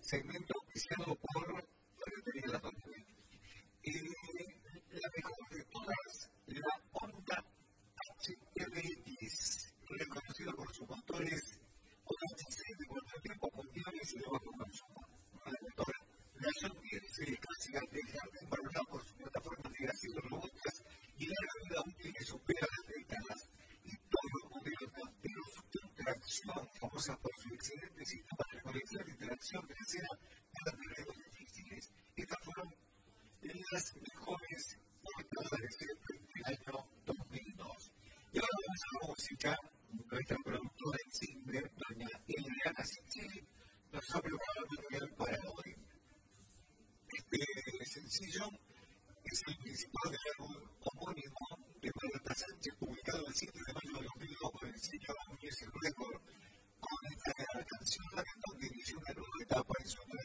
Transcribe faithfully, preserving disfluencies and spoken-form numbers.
segmento auspiciado por Ferretería La Torre. Eh, la mejor de todas, la Honda H R X, reconocido por sus motores Honda H C de cuatro tiempos confiables y de bajo consumo. Una motor la John Deere serie clásica de jardín valorada por su plataforma de ácido robustas y larga vida útil que supera las décadas. Y todos los modelos delanteros de tracción, famosa por su excelente sistema de recolección y tracción trasera para terrenos difíciles. Estas fueron las mejores portadas del año dos mil dos. Y ahora vamos a la música. Nuestra productora insigne, doña Eliana Sicili, nos ha preparado material para hoy. Este sencillo es el principal del álbum homónimo de Marta Sánchez, publicado el siete de mayo de dos mil dos por el sello Music Record. Con esta canción, la cantante inició una nueva etapa en su